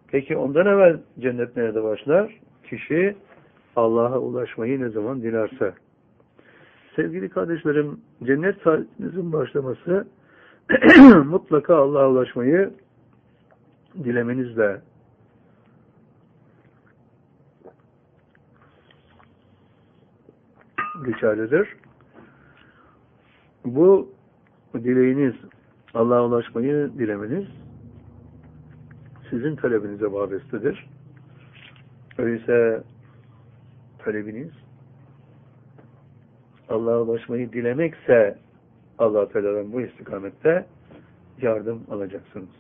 Peki ondan evvel cennet nerede başlar? Kişi Allah'a ulaşmayı ne zaman dilerse. Sevgili kardeşlerim, cennet saatinizin başlaması mutlaka Allah'a ulaşmayı dilemenizle geçerlidir. Bu dileğiniz, Allah'a ulaşmayı dilemeniz sizin talebinize vabestedir. Öyleyse talebiniz Allah'a ulaşmayı dilemekse Allah-u Teala'dan bu istikamette yardım alacaksınız.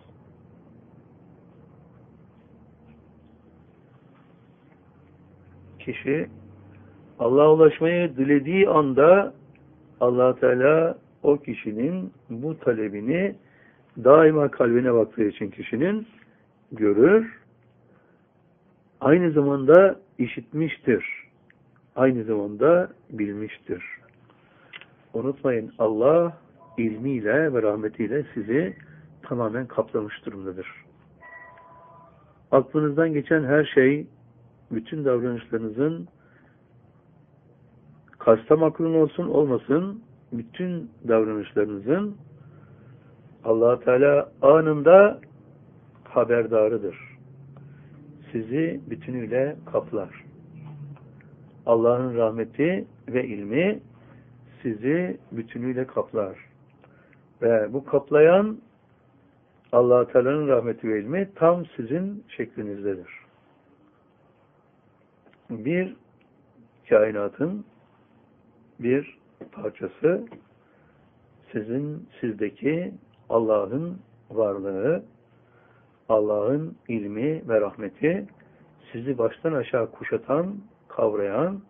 Kişi Allah'a ulaşmayı dilediği anda Allah-u Teala o kişinin bu talebini daima kalbine baktığı için kişinin görür, aynı zamanda işitmiştir, aynı zamanda bilmiştir. Unutmayın, Allah ilmiyle ve rahmetiyle sizi tamamen kaplamış durumdadır. Aklınızdan geçen her şey, bütün davranışlarınızın kasta makrun olsun olmasın, bütün davranışlarınızın Allah Teala anında haberdarıdır. Sizi bütünüyle kaplar. Allah'ın rahmeti ve ilmi sizi bütünüyle kaplar. Ve bu kaplayan Allah Teala'nın rahmeti ve ilmi tam sizin şeklinizdedir. Bir kainatın bir parçası sizdeki Allah'ın varlığı, Allah'ın ilmi ve rahmeti sizi baştan aşağı kuşatan, kavrayan,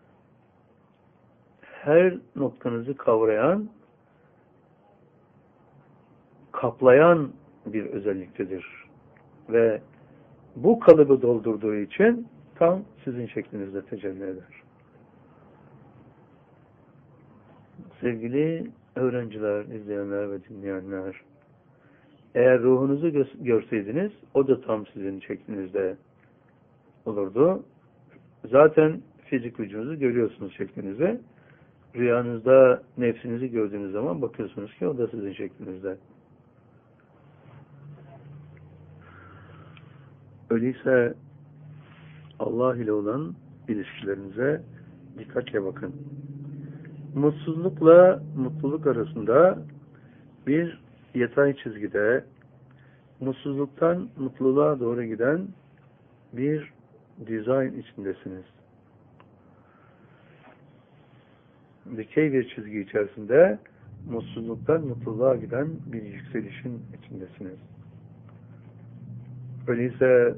her noktanızı kavrayan, kaplayan bir özelliktedir. Ve bu kalıbı doldurduğu için tam sizin şeklinizde tecelli eder. Sevgili öğrenciler, izleyenler ve dinleyenler, eğer ruhunuzu görseydiniz, o da tam sizin şeklinizde olurdu. Zaten fizik vücudunuzu görüyorsunuz şeklinizde. Rüyanızda nefsinizi gördüğünüz zaman bakıyorsunuz ki o da sizin şeklinizde. Öyleyse Allah ile olan ilişkilerinize dikkatle bakın. Mutsuzlukla mutluluk arasında bir yatay çizgide, mutsuzluktan mutluluğa doğru giden bir dizayn içindesiniz. Dikey bir çizgi içerisinde mutsuzluktan mutluluğa giden bir yükselişin içindesiniz. Öyleyse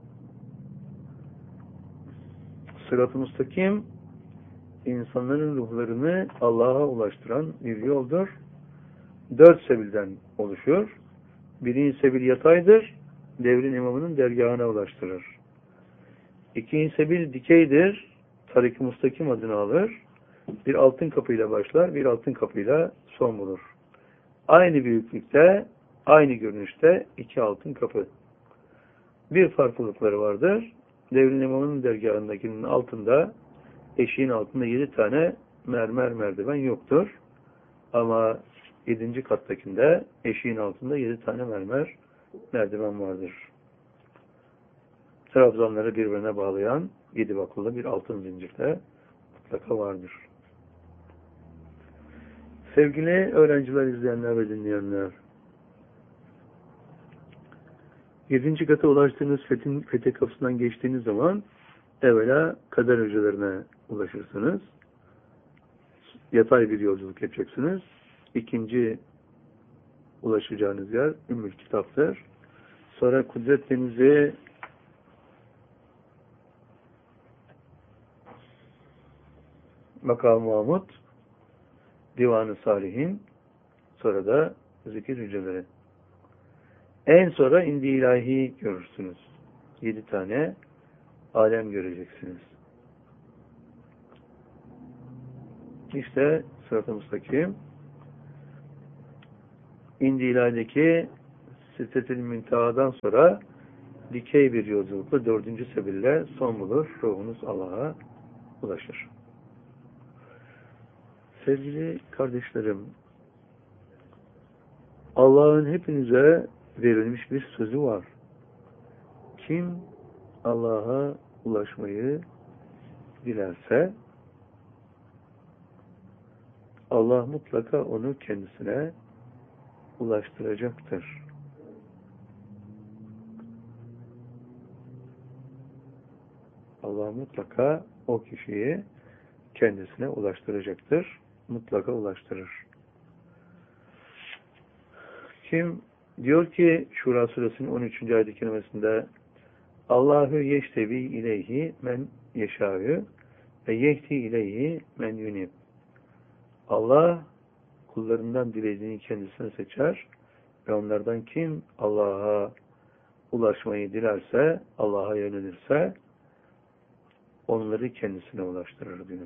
sırat-ı müstakim insanların ruhlarını Allah'a ulaştıran bir yoldur. 4 sebilden oluşur. Birinci sebil yataydır. Devrin imamının dergahına ulaştırır. İkinci sebil dikeydir. Tarik-i müstakim adını alır. Bir altın kapıyla başlar, bir altın kapıyla son bulur. Aynı büyüklükte, aynı görünüşte 2 altın kapı. Bir farklılıkları vardır. Devrin imamının dergahındakinin altında, eşiğin altında 7 tane mermer merdiven yoktur. Ama 7. kattakinde eşiğin altında 7 tane mermer merdiven vardır. Trabzanları birbirine bağlayan 7 bakılı bir altın zincirde mutlaka vardır. Sevgili öğrenciler, izleyenler ve dinleyenler, 7. kata ulaştığınız fetih kapısından geçtiğiniz zaman evvela kader hücrelerine ulaşırsınız. Yatay bir yolculuk yapacaksınız. İkinci ulaşacağınız yer Ümmül Kitap'tır. Sonra Kudret Denizi, Makam-ı Mahmud, Divan-ı Salihin, sonra da zikir hücreleri. En sonra indi ilahi görürsünüz. 7 tane alem göreceksiniz. İşte sırat-ı müstakim, indi ilahideki Siddetül Münteha'dan sonra dikey bir yolculukla 4. sebille son bulur. Ruhunuz Allah'a ulaşır. Sevgili kardeşlerim, Allah'ın hepinize verilmiş bir sözü var. Kim Allah'a ulaşmayı dilerse Allah mutlaka onu kendisine ulaştıracaktır. Allah mutlaka o kişiyi kendisine ulaştıracaktır. Mutlaka ulaştırır. Kim diyor ki Şura suresinin 13. ayet-i kerimesinde Allahu yeştebi ileyhi men yeşâ'ü ve yehdi ileyhi men yunib. Allah kullarından dilediğini kendisine seçer ve onlardan kim Allah'a ulaşmayı dilerse, Allah'a yönelirse onları kendisine ulaştırır diyor.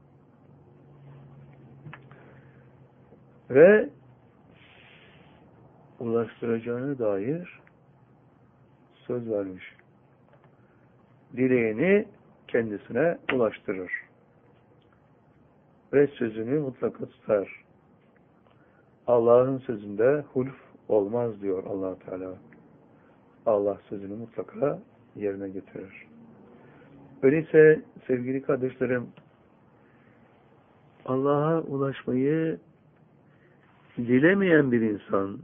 Ve ulaştıracağına dair söz vermiş. Dileğini kendisine ulaştırır. Ve sözünü mutlaka tutar. Allah'ın sözünde hulf olmaz diyor Allah Teala. Allah sözünü mutlaka yerine getirir. Öyleyse sevgili kardeşlerim, Allah'a ulaşmayı dilemeyen bir insan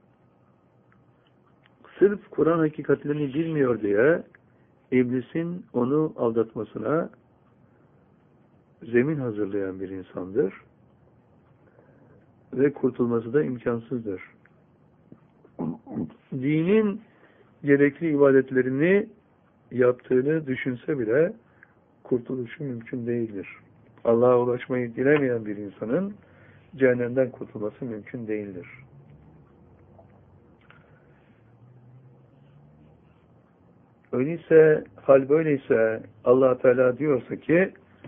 sırf Kur'an hakikatlerini bilmiyor diye iblisin onu aldatmasına zemin hazırlayan bir insandır. Ve kurtulması da imkansızdır. Dinin gerekli ibadetlerini yaptığını düşünse bile kurtuluşu mümkün değildir. Allah'a ulaşmayı dilemeyen bir insanın cehennemden kurtulması mümkün değildir. Öyleyse, hal böyleyse Allah Teala diyorsa ki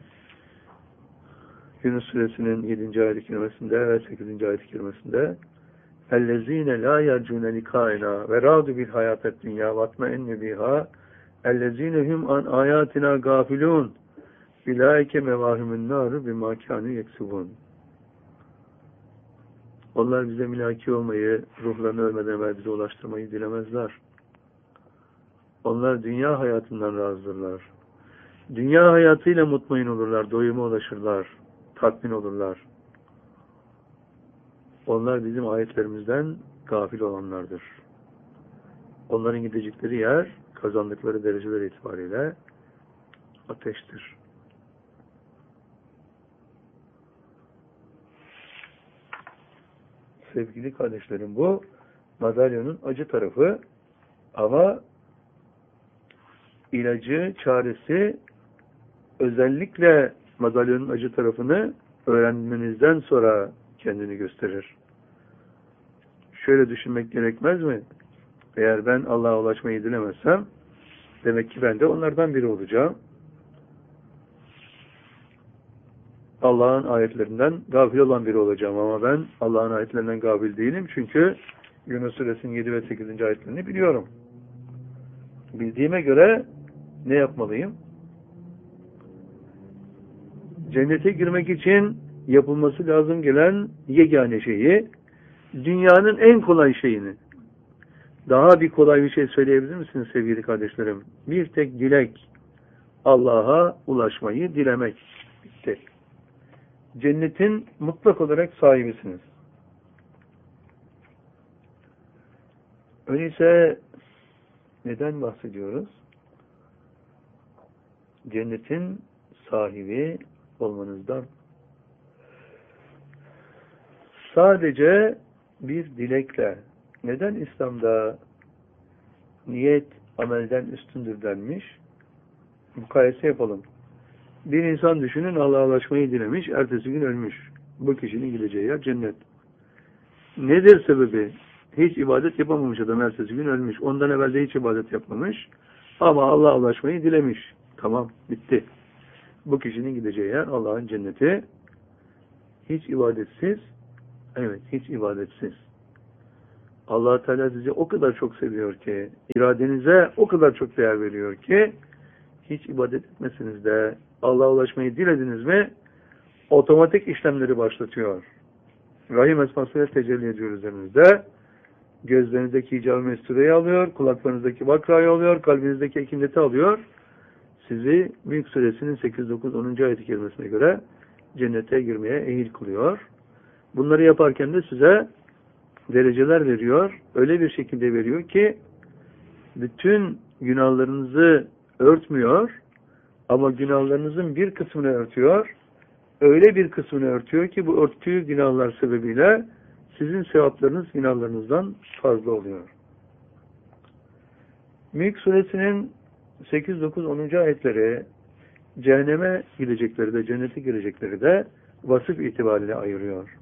Yunus suresinin 7. ayet-i kerimesinde ve 8. ayet-i kerimesinde اَلَّذ۪ينَ لَا يَرْجُونَ لِقَائِنَا وَرَادُ بِالْحَيَاةَ الدُّنْيَا وَاتْمَئِنُّ بِهَا اَلَّذ۪ينَ هُمْ عَنْ آيَاتِنَا غَافِلُونَ اُولَٰئِكَ مَوَاهِمُ النَّارِ بِمَا كَانُوا يَكْسِبُونَ. Onlar bize mülaki olmayı, ruhlarını ölmeden evvel bize ulaştırmayı dilemezler. Onlar dünya hayatından razıdırlar. Dünya hayatıyla mutmain olurlar, doyuma ulaşırlar, tatmin olurlar. Onlar bizim ayetlerimizden gafil olanlardır. Onların gidecekleri yer, kazandıkları dereceler itibariyle ateştir. Sevgili kardeşlerim, bu madalyonun acı tarafı, ama ilacı, çaresi özellikle madalyonun acı tarafını öğrenmenizden sonra kendini gösterir. Şöyle düşünmek gerekmez mi? Eğer ben Allah'a ulaşmayı dilemezsem, demek ki ben de onlardan biri olacağım. Allah'ın ayetlerinden gafil olan biri olacağım, ama ben Allah'ın ayetlerinden gafil değilim. Çünkü Yunus suresinin 7 ve 8. ayetlerini biliyorum. Bildiğime göre ne yapmalıyım? Cennete girmek için yapılması lazım gelen yegane şeyi, dünyanın en kolay şeyini, daha bir kolay bir şey söyleyebilir misiniz sevgili kardeşlerim? Bir tek dilek, Allah'a ulaşmayı dilemek. Bitti. Cennetin mutlak olarak sahibisiniz. Öyleyse neden bahsediyoruz? Cennetin sahibi olmanızdan. Sadece bir dilekle. Neden İslam'da niyet amelden üstündür denmiş? Mukayese yapalım. Bir insan düşünün, Allah'a ulaşmayı dilemiş, ertesi gün ölmüş. Bu kişinin gideceği yer cennet. Nedir sebebi? Hiç ibadet yapamamış adam, ertesi gün ölmüş. Ondan evvel de hiç ibadet yapmamış. Ama Allah'a ulaşmayı dilemiş. Tamam, bitti. Bu kişinin gideceği yer Allah'ın cenneti. Hiç ibadetsiz, evet hiç ibadetsiz. Allah Teala sizi o kadar çok seviyor ki, iradenize o kadar çok değer veriyor ki, hiç ibadet etmesiniz de Allah'a ulaşmayı dilediniz mi, otomatik işlemleri başlatıyor. Rahim esmasıyla tecelli ediyor üzerinizde. Gözlerinizdeki icab-ı mestureyi alıyor, kulaklarınızdaki bakrayı alıyor, kalbinizdeki ekineti alıyor. Sizi Mülk Suresinin 8, 9, 10. ayet-i kerimesine göre cennete girmeye ehil kılıyor. Bunları yaparken de size dereceler veriyor. Öyle bir şekilde veriyor ki bütün günahlarınızı örtmüyor ama günahlarınızın bir kısmını örtüyor. Öyle bir kısmını örtüyor ki bu örttüğü günahlar sebebiyle sizin sevaplarınız günahlarınızdan fazla oluyor. Mülk Suresinin 8, 9, 10. ayetleri cehenneme gidecekleri de cennete girecekleri de vasıf itibariyle ayırıyor.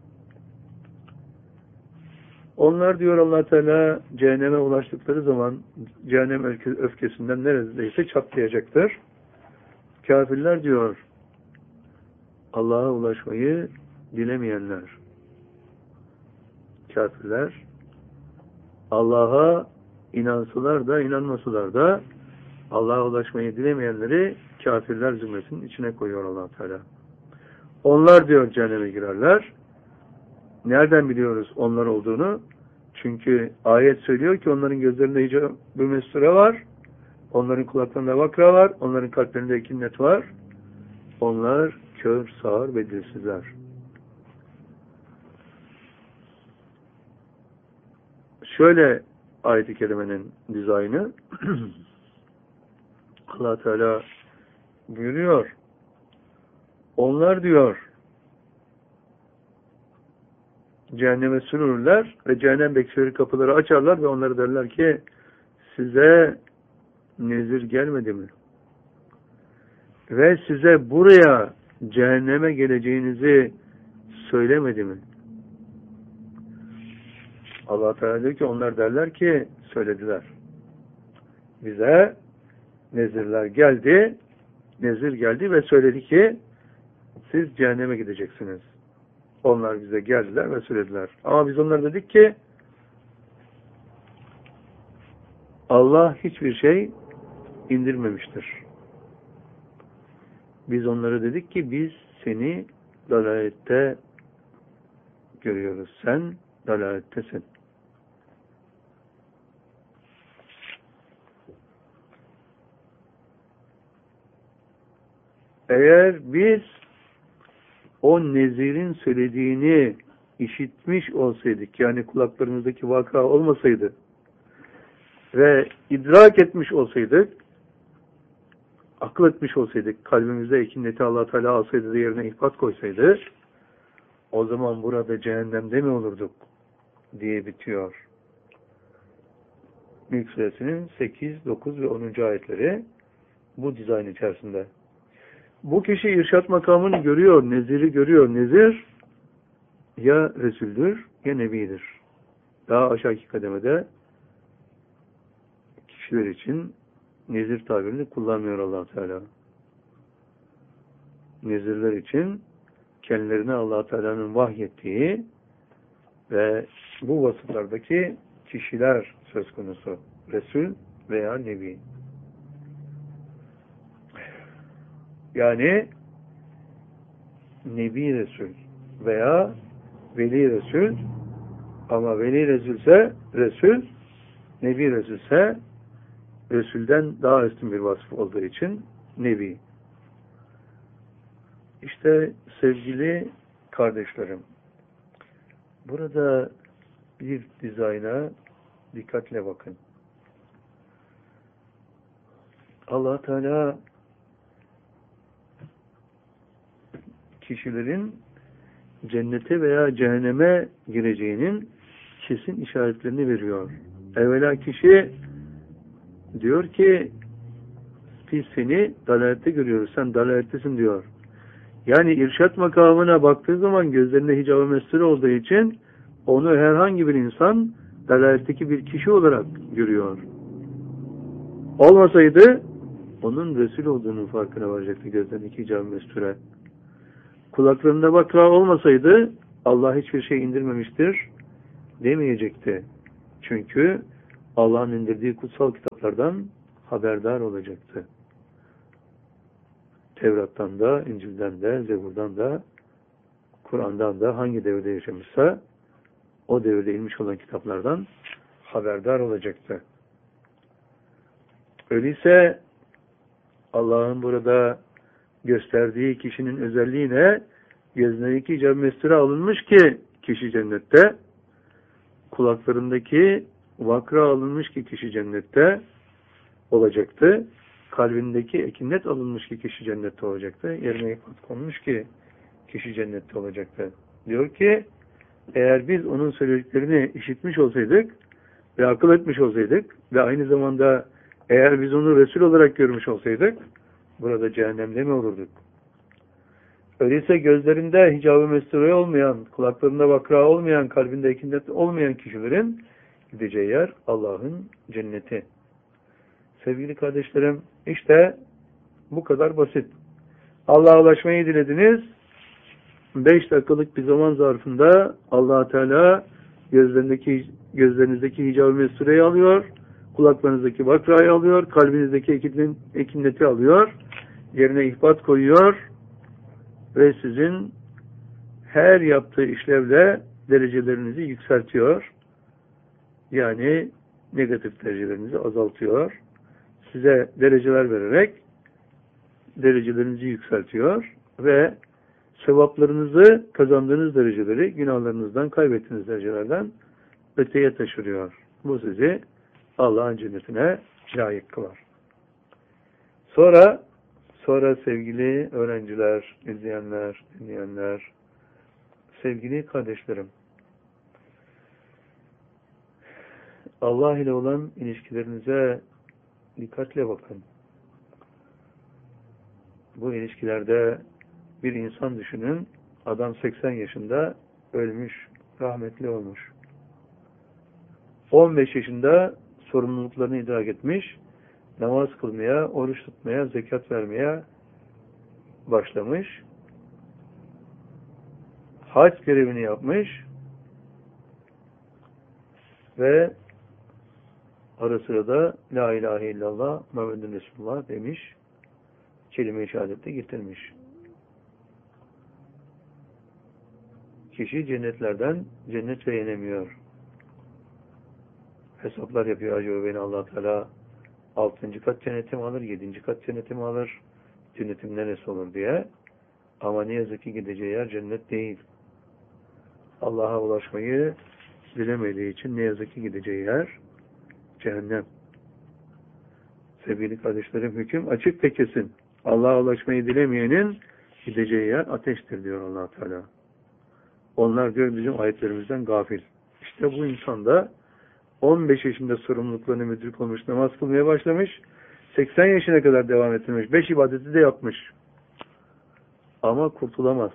Onlar diyor Allah Teala cehenneme ulaştıkları zaman cehennem öfkesinden neredeyse çatlayacaktır. Kafirler diyor Allah'a ulaşmayı dilemeyenler. Kafirler Allah'a inansalar da inanmasalar da Allah'a ulaşmayı dilemeyenleri kafirler zümresinin içine koyuyor Allah Teala. Onlar diyor cehenneme girerler. Nereden biliyoruz onlar olduğunu? Çünkü ayet söylüyor ki onların gözlerinde icab-ı mesture var. Onların kulaklarında vakra var. Onların kalplerinde ekinnet var. Onlar kör, sağır ve dilsizler. Şöyle ayet-i kerimenin dizaynı Allah Teala buyuruyor. Onlar diyor cehenneme sürülürler ve cehennem bekçileri kapıları açarlar ve onlara derler ki size nezir gelmedi mi? Ve size buraya cehenneme geleceğinizi söylemedi mi? Allah Teala diyor ki onlar derler ki söylediler. Bize nezir geldi ve söyledi ki siz cehenneme gideceksiniz. Onlar bize geldiler ve söylediler. Ama biz onlara dedik ki Allah hiçbir şey indirmemiştir. Biz onlara dedik ki biz seni dalalette görüyoruz. Sen dalalettesin. Eğer biz o nezirin söylediğini işitmiş olsaydık, yani kulaklarımızdaki vaka olmasaydı ve idrak etmiş olsaydık, akıl etmiş olsaydık, kalbimizde ekineti Allah Teala alsaydı da yerine ihbat koysaydı, o zaman burada cehennemde mi olurduk diye bitiyor. Mülk Suresinin 8, 9 ve 10. ayetleri bu dizayn içerisinde. Bu kişi irşat makamını görüyor, neziri görüyor. Nezir ya Resul'dür ya Nebi'dir. Daha aşağıki kademede kişiler için nezir tabirini kullanmıyor Allah Teala. Nezirler için kendilerine Allah Teala'nın vahyettiği ve bu vasıflardaki kişiler söz konusu. Resul veya Nebi. Yani Nebi Resul veya Veli Resul, ama Veli Resulse Resul, Nebi Resulse Resul'den daha üstün bir vasıf olduğu için Nebi. İşte sevgili kardeşlerim, burada bir dizayna dikkatle bakın. Allah Teala kişilerin cennete veya cehenneme gireceğinin kesin işaretlerini veriyor. Evvela kişi diyor ki biz seni dalalette görüyoruz. Sen dalalettesin diyor. Yani irşat makamına baktığı zaman gözlerinde hicab-ı mesture olduğu için onu herhangi bir insan dalaletteki bir kişi olarak görüyor. Olmasaydı onun Resul olduğunun farkına varacaktı gözlerindeki hicab-ı mesture. Kulaklarında vakra olmasaydı Allah hiçbir şey indirmemiştir demeyecekti. Çünkü Allah'ın indirdiği kutsal kitaplardan haberdar olacaktı. Tevrat'tan da, İncil'den de, Zebur'dan da, Kur'an'dan da hangi devirde yaşamışsa o devirde inmiş olan kitaplardan haberdar olacaktı. Öyleyse Allah'ın burada gösterdiği kişinin özelliğine gözlerindeki icab-ı mesture alınmış ki kişi cennette, kulaklarındaki vakra alınmış ki kişi cennette olacaktı, kalbindeki ekinnet alınmış ki kişi cennette olacaktı, yerine ifat konmuş ki kişi cennette olacaktı. Diyor ki, eğer biz onun söylediklerini işitmiş olsaydık ve akıl etmiş olsaydık ve aynı zamanda eğer biz onu Resul olarak görmüş olsaydık, burada cehennemde mi olurduk? Öyleyse gözlerinde hicab-ı mesture olmayan, kulaklarında vakra olmayan, kalbinde ekinnet olmayan kişilerin gideceği yer Allah'ın cenneti. Sevgili kardeşlerim, işte bu kadar basit. Allah'a ulaşmayı dilediniz. 5 dakikalık bir zaman zarfında Allah Teala gözlerinizdeki hicab-ı mesureyi alıyor, kulaklarınızdaki vakrayı alıyor, kalbinizdeki ekinneti alıyor, yerine ihbat koyuyor ve sizin her yaptığı işlevle derecelerinizi yükseltiyor. Yani negatif derecelerinizi azaltıyor. Size dereceler vererek derecelerinizi yükseltiyor ve sevaplarınızı, kazandığınız dereceleri günahlarınızdan, kaybettiğiniz derecelerden öteye taşırıyor. Bu sizi Allah'ın cennetine layık kılar. Sonra sevgili öğrenciler, izleyenler, dinleyenler, sevgili kardeşlerim, Allah ile olan ilişkilerinize dikkatle bakın. Bu ilişkilerde bir insan düşünün, adam 80 yaşında ölmüş, rahmetli olmuş. 15 yaşında sorumluluklarını idrak etmiş, namaz kılmaya, oruç tutmaya, zekat vermeye başlamış. Hac görevini yapmış ve ara sıra da La ilahe illallah Muhammedun Resulullah demiş, kelime-i şehadette getirmiş. Kişi cennetlerden cennet beğenemiyor. Hesaplar yapıyor. Acaba beni Allah Teala 6. kat cennetim alır, 7. kat cennetim alır, cennetim neresi olur diye. Ama ne yazık ki gideceği yer cennet değil. Allah'a ulaşmayı dilemediği için ne yazık ki gideceği yer cehennem. Sevgili kardeşlerim, hüküm açık ve kesin. Allah'a ulaşmayı dilemeyenin gideceği yer ateştir diyor Allah Teala. Onlar diyor bizim ayetlerimizden gafil. İşte bu insan da 15 yaşında sorumluluklarını müdrik olmuş, namaz kılmaya başlamış, 80 yaşına kadar devam ettirmiş, 5 ibadeti de yapmış. Ama kurtulamaz.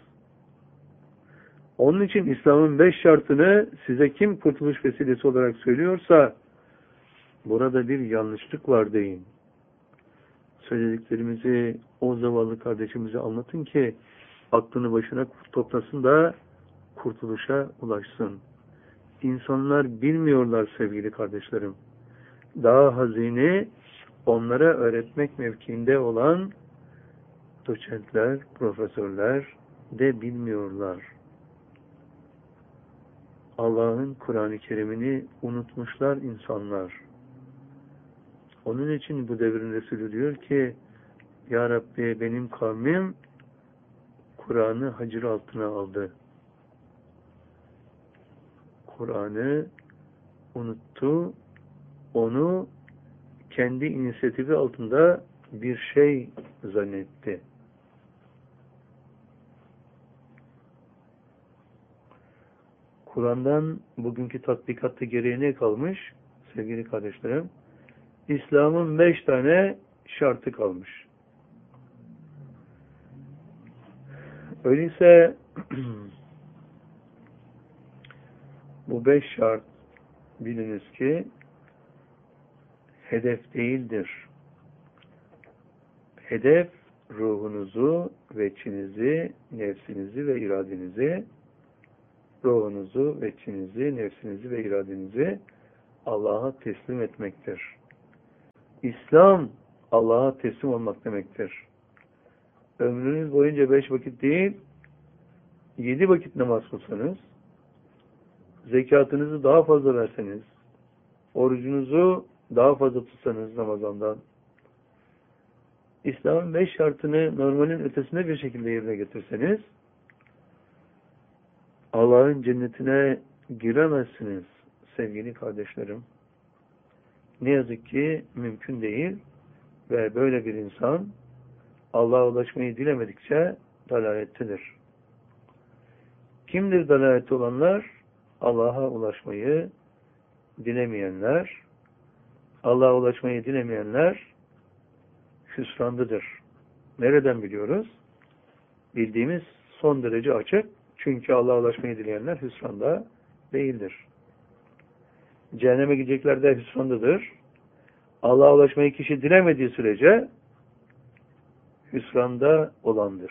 Onun için İslam'ın 5 şartını size kim kurtuluş vesilesi olarak söylüyorsa, burada bir yanlışlık var deyin. Söylediklerimizi o zavallı kardeşimize anlatın ki aklını başına toplasın da kurtuluşa ulaşsın. İnsanlar bilmiyorlar sevgili kardeşlerim. Daha hazine onlara öğretmek mevkiinde olan doçentler, profesörler de bilmiyorlar. Allah'ın Kur'an-ı Kerim'ini unutmuşlar insanlar. Onun için bu devrin Resulü diyor ki, Ya Rabbi benim kavmim Kur'an'ı hacir altına aldı. Kur'an'ı unuttu, onu kendi inisiyatifi altında bir şey zannetti. Kur'an'dan bugünkü tatbikatta geriye ne kalmış? Sevgili kardeşlerim, İslam'ın 5 tane şartı kalmış. Öyleyse bu 5 şart biliniz ki hedef değildir. Hedef ruhunuzu ve içinizi, nefsinizi ve iradenizi, ruhunuzu ve içinizi, nefsinizi ve iradenizi Allah'a teslim etmektir. İslam, Allah'a teslim olmak demektir. Ömrünüz boyunca 5 vakit değil, 7 vakit namaz kılsanız, zekatınızı daha fazla verseniz, orucunuzu daha fazla tutsanız Ramazan'dan, İslam'ın 5 şartını normalin ötesinde bir şekilde yerine getirseniz, Allah'ın cennetine giremezsiniz sevgili kardeşlerim. Ne yazık ki mümkün değil ve böyle bir insan Allah'a ulaşmayı dilemedikçe dalalettedir. Kimdir dalalette olanlar? Allah'a ulaşmayı dilemeyenler. Allah'a ulaşmayı dilemeyenler hüsrandadır. Nereden biliyoruz? Bildiğimiz son derece açık. Çünkü Allah'a ulaşmayı dileyenler hüsranda değildir. Cehenneme gidecekler de hüsrandadır. Allah'a ulaşmayı kişi dilemediği sürece hüsranda olandır.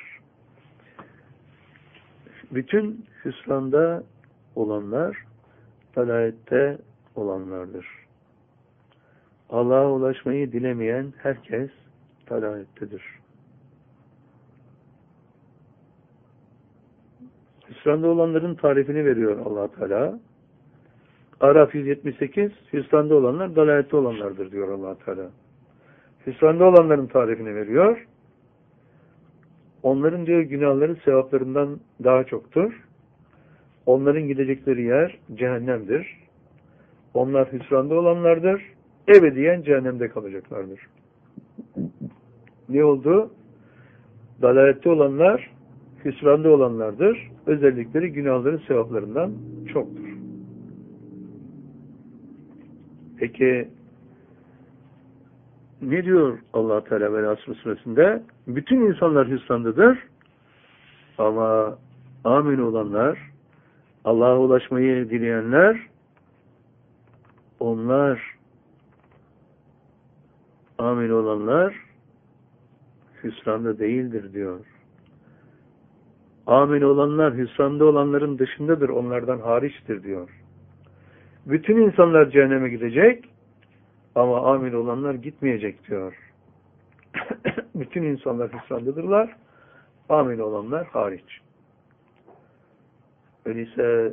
Bütün hüsranda olanlar dalalette olanlardır. Allah'a ulaşmayı dilemeyen herkes dalalettedir. Hüsranda olanların tarifini veriyor Allah Teala. Araf 178, hüsranda olanlar dalalette olanlardır diyor Allah Teala. Hüsranda olanların tarifini veriyor. Onların diyor günahları sevaplarından daha çoktur. Onların gidecekleri yer cehennemdir. Onlar hüsranda olanlardır. Ebediyen cehennemde kalacaklardır. Ne oldu? Dalalette olanlar hüsranda olanlardır. Özellikleri günahların sevaplarından çoktur. Peki ne diyor Allah Teala ve Resulü suresinde? Bütün insanlar hüsrandadır. Ama amin olanlar, Allah'a ulaşmayı dileyenler, onlar amin olanlar hüsranda değildir diyor. Amin olanlar hüsranda olanların dışındadır, onlardan hariçtir diyor. Bütün insanlar cehenneme gidecek ama amin olanlar gitmeyecek diyor. Bütün insanlar hüsrandadırlar, amin olanlar hariç. Öyleyse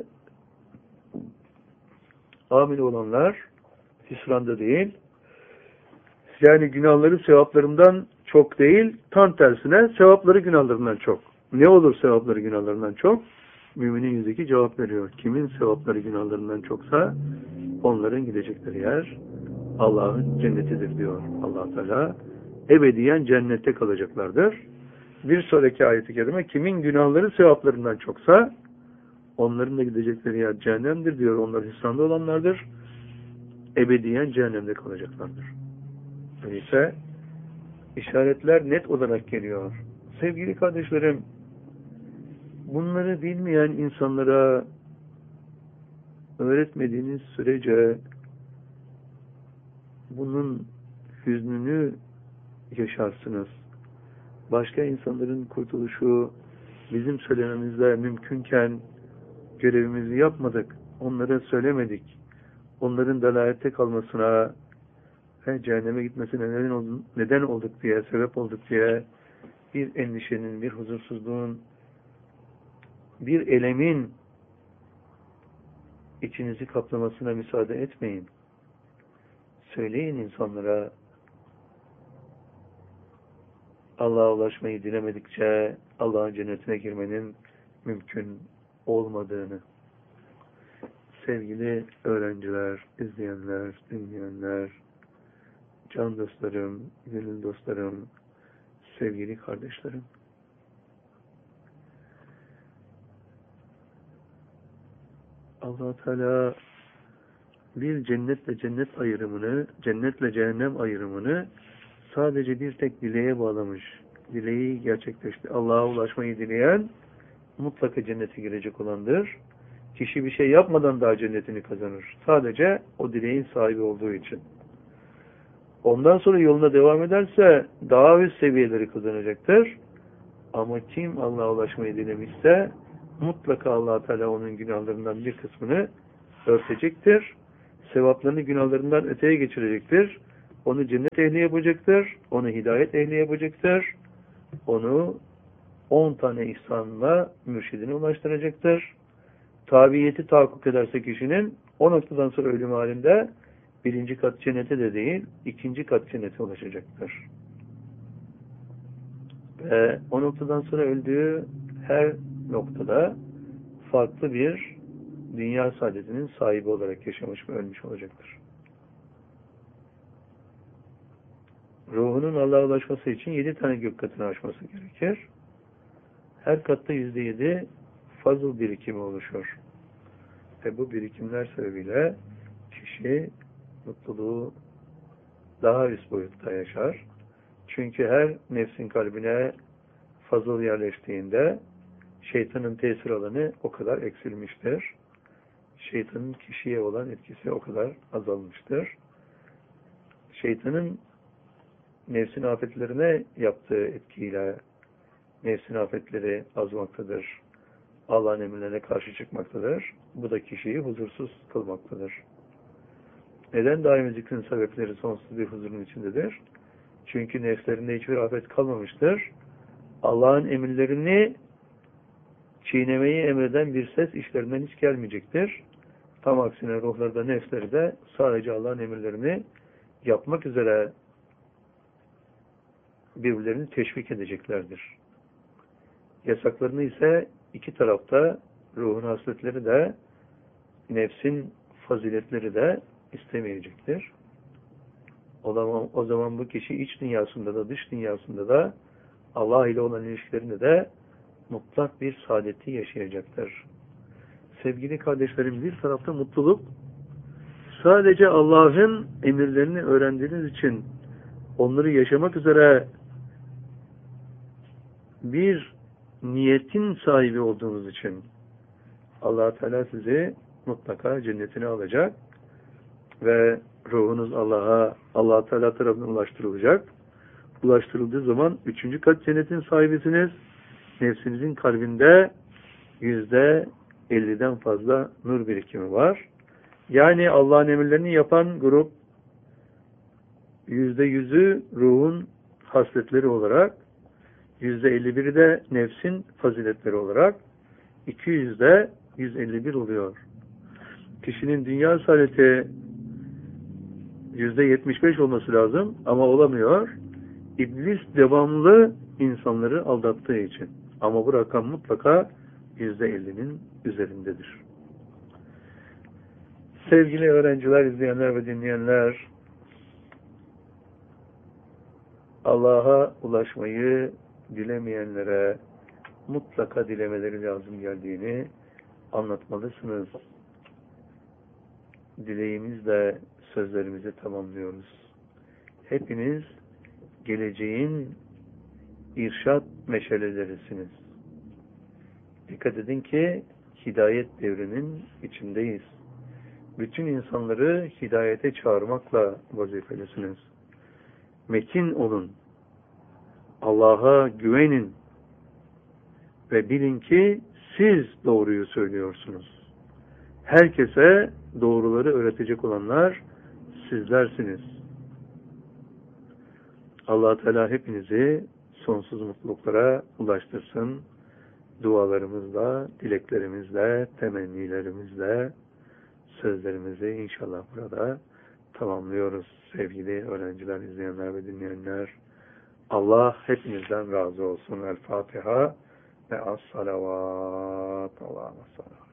amin olanlar hüsranda değil, yani günahları sevaplarından çok değil, tam tersine sevapları günahlarından çok. Ne olur sevapları günahlarından çok? Müminin yüzdeki cevap veriyor. Kimin sevapları günahlarından çoksa onların gidecekleri yer Allah'ın cennetidir diyor Allah Teala. Ebediyen cennette kalacaklardır. Bir sonraki ayet-i kerime kimin günahları sevaplarından çoksa onların da gidecekleri yer cehennemdir diyor. Onlar hüsranda olanlardır. Ebediyen cehennemde kalacaklardır. Öyleyse işaretler net olarak geliyor. Sevgili kardeşlerim, bunları bilmeyen insanlara öğretmediğiniz sürece bunun hüznünü yaşarsınız. Başka insanların kurtuluşu bizim söylememizle mümkünken görevimizi yapmadık. Onlara söylemedik. Onların dalalette kalmasına ve cehenneme gitmesine neden olduk diye, sebep olduk diye bir endişenin, bir huzursuzluğun, bir elemin içinizi kaplamasına müsaade etmeyin. Söyleyin insanlara Allah'a ulaşmayı dilemedikçe Allah'ın cennetine girmenin mümkün olmadığını. Sevgili öğrenciler, izleyenler, dinleyenler, can dostlarım, gönül dostlarım, sevgili kardeşlerim. Allah Teala bir cennetle cennet ayrımını, cennetle cehennem ayrımını sadece bir tek dileğe bağlamış. Dileği gerçekleşti. Allah'a ulaşmayı dileyen mutlaka cennete girecek olandır. Kişi bir şey yapmadan daha cennetini kazanır. Sadece o dileğin sahibi olduğu için. Ondan sonra yoluna devam ederse daha üst seviyeleri kazanacaktır. Ama kim Allah'a ulaşmayı dilemişse mutlaka Allah Teala onun günahlarından bir kısmını örtecektir. sevaplarını günahlarından öteye geçirecektir. Onu cennet ehli yapacaktır. Onu hidayet ehli yapacaktır. Onu 10 tane ihsanla mürşidine ulaştıracaktır. Tabiyeti tahakkuk ederse kişinin o noktadan sonra ölüm halinde 1. kat cennete de değil, 2. kat cennete ulaşacaktır. Ve o noktadan sonra öldüğü her noktada farklı bir dünya saadetinin sahibi olarak yaşamış ve ölmüş olacaktır. Ruhunun Allah'a ulaşması için 7 tane gök katını aşması gerekir. Her katta %7 fazıl birikimi oluşur. Ve bu birikimler sebebiyle kişi mutluluğu daha üst boyutta yaşar. Çünkü her nefsin kalbine fazıl yerleştiğinde şeytanın tesir alanı o kadar eksilmiştir. Şeytanın kişiye olan etkisi o kadar azalmıştır. Şeytanın nefsin afetlerine yaptığı etkiyle nefsin afetleri azmaktadır. Allah'ın emirlerine karşı çıkmaktadır. Bu da kişiyi huzursuz kılmaktadır. Neden daimi zikrin sebepleri sonsuz bir huzurun içindedir? Çünkü nefslerinde hiçbir afet kalmamıştır. Allah'ın emirlerini çiğnemeyi emreden bir ses işlerinden hiç gelmeyecektir. Tam aksine ruhları da nefsleri de sadece Allah'ın emirlerini yapmak üzere birbirlerini teşvik edeceklerdir. Yasaklarını ise iki tarafta ruhun hasletleri de nefsin faziletleri de istemeyecektir. O zaman bu kişi iç dünyasında da dış dünyasında da Allah ile olan ilişkilerinde de mutlak bir saadeti yaşayacaktır. Sevgili kardeşlerim, bir tarafta mutluluk sadece Allah'ın emirlerini öğrendiğiniz için onları yaşamak üzere bir niyetin sahibi olduğunuz için Allah Teala sizi mutlaka cennetine alacak ve ruhunuz Allah Teala tarafından ulaştırılacak. Ulaştırıldığı zaman 3. kat cennetin sahibisiniz. Nefsinizin kalbinde %50'den fazla nur birikimi var. Yani Allah'ın emirlerini yapan grup %100'ü ruhun hasletleri olarak, %51'i de nefsin faziletleri olarak 200'de 151 oluyor. Kişinin dünya saadeti %75 olması lazım ama olamıyor. İblis devamlı insanları aldattığı için. Ama bu rakam mutlaka %50'nin üzerindedir. Sevgili öğrenciler, izleyenler ve dinleyenler, Allah'a ulaşmayı dilemeyenlere mutlaka dilemeleri lazım geldiğini anlatmalısınız. Dileğimizle sözlerimizi tamamlıyoruz. Hepiniz geleceğin irşad meşalelerisiniz. Dikkat edin ki hidayet devrinin içindeyiz. Bütün insanları hidayete çağırmakla vazifelisiniz. Metin olun. Allah'a güvenin. Ve bilin ki siz doğruyu söylüyorsunuz. Herkese doğruları öğretecek olanlar sizlersiniz. Allah Teala hepinizi sonsuz mutluluklara ulaştırsın. Dualarımızla, dileklerimizle, temennilerimizle sözlerimizi inşallah burada tamamlıyoruz. Sevgili öğrenciler, izleyenler ve dinleyenler, Allah hepinizden razı olsun. El Fatiha ve as-salavat. Allah'a emanet olun.